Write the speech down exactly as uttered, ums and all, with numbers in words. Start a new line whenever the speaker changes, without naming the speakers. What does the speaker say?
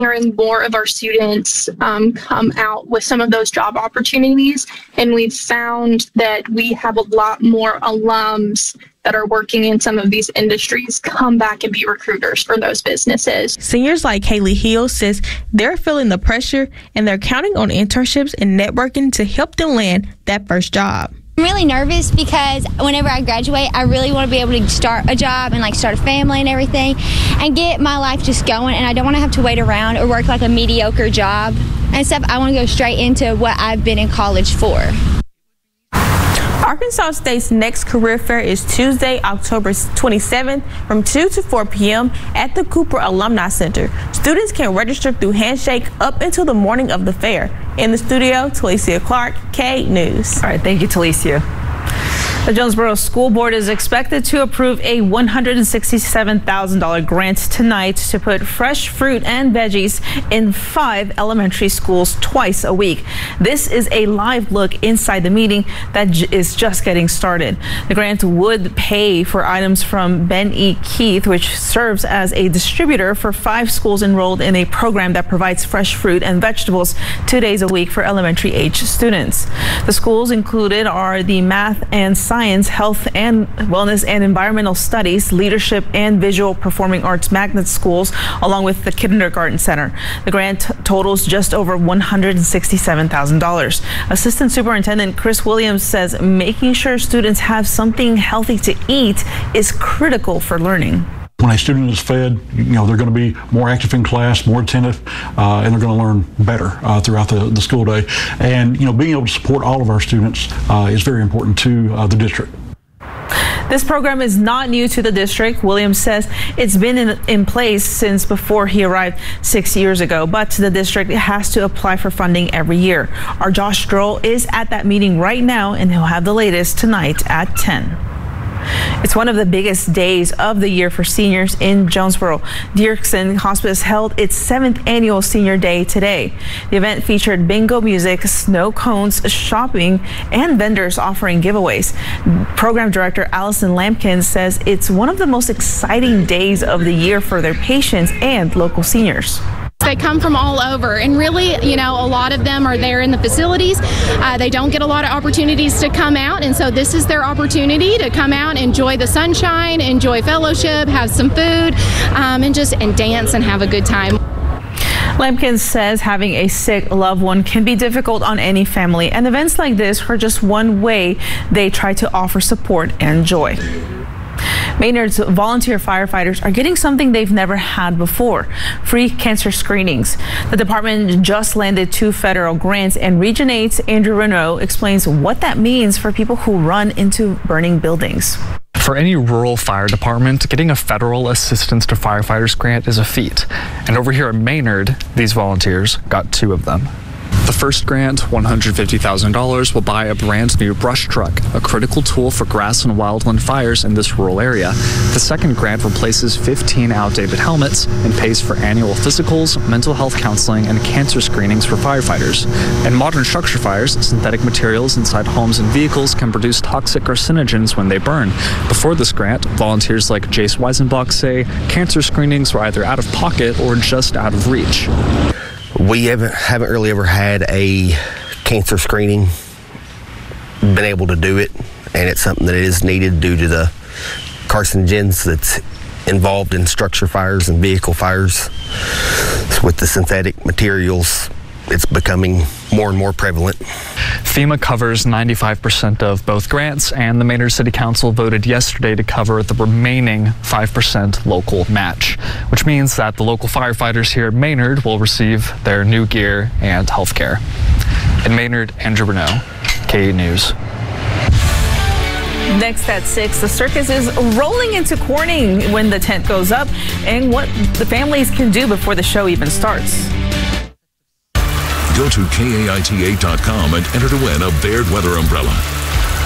hearing more of our students um, come out with some of those job opportunities. And we've found that we have a lot more alums that are working in some of these industries come back and be recruiters for those businesses.
Seniors like Haley Hill says they're feeling the pressure and they're counting on internships and networking to help them land that first job.
I'm really nervous because whenever I graduate, I really want to be able to start a job and like start a family and everything and get my life just going, and I don't want to have to wait around or work like a mediocre job and stuff. I want to go straight into what I've been in college for.
Arkansas State's next career fair is Tuesday, October twenty-seventh from two to four p m at the Cooper Alumni Center. Students can register through Handshake up until the morning of the fair. In the studio, Talicia Clark, K eight News.
All right, thank you, Talicia. The Jonesboro School Board is expected to approve a one hundred sixty-seven thousand dollars grant tonight to put fresh fruit and veggies in five elementary schools twice a week. This is a live look inside the meeting that is just getting started. The grant would pay for items from Ben E. Keith, which serves as a distributor for five schools enrolled in a program that provides fresh fruit and vegetables two days a week for elementary age students. The schools included are the Math and Science, Health and Wellness and Environmental Studies, Leadership and Visual Performing Arts magnet schools, along with the Kindergarten Center. The grant totals just over one hundred sixty-seven thousand dollars. Assistant Superintendent Chris Williams says making sure students have something healthy to eat is critical for learning.
When a student is fed, you know, they're going to be more active in class, more attentive, uh, and they're going to learn better uh, throughout the, the school day. And, you know, being able to support all of our students uh, is very important to uh, the district.
This program is not new to the district. Williams says it's been in, in place since before he arrived six years ago, but the district has to apply for funding every year. Our Josh Stroll is at that meeting right now, and he'll have the latest tonight at ten. It's one of the biggest days of the year for seniors in Jonesboro. Dierksen Hospice held its seventh annual Senior Day today. The event featured bingo music, snow cones, shopping, and vendors offering giveaways. Program Director Allison Lampkin says it's one of the most exciting days of the year for their patients and local seniors.
They come from all over, and really, you know, a lot of them are there in the facilities. Uh, they don't get a lot of opportunities to come out, and so this is their opportunity to come out, enjoy the sunshine, enjoy fellowship, have some food, um, and just and dance and have a good time.
Lampkin says having a sick loved one can be difficult on any family, and events like this are just one way they try to offer support and joy. Maynard's volunteer firefighters are getting something they've never had before: free cancer screenings. The department just landed two federal grants, and Region eight's Andrew Renault explains what that means for people who run into burning buildings.
For any rural fire department, getting a federal assistance to firefighters grant is a feat. And over here at Maynard, these volunteers got two of them. The first grant, one hundred fifty thousand dollars, will buy a brand new brush truck, a critical tool for grass and wildland fires in this rural area. The second grant replaces fifteen outdated helmets and pays for annual physicals, mental health counseling, and cancer screenings for firefighters. In modern structure fires, synthetic materials inside homes and vehicles can produce toxic carcinogens when they burn. Before this grant, volunteers like Jace Weisenbach say cancer screenings were either out of pocket or just out of reach.
We haven't, haven't really ever had a cancer screening, been able to do it, and it's something that is needed due to the carcinogens that's involved in structure fires and vehicle fires. So with the synthetic materials, it's becoming more and more prevalent.
FEMA covers ninety-five percent of both grants, and the Maynard City Council voted yesterday to cover the remaining five percent local match, which means that the local firefighters here at Maynard will receive their new gear and health care. In Maynard, Andrew Renault, K eight News.
Next at six, the circus is rolling into Corning when the tent goes up, and what the families can do before the show even starts.
Go to K A I T eight dot com and enter to win a Baird weather umbrella.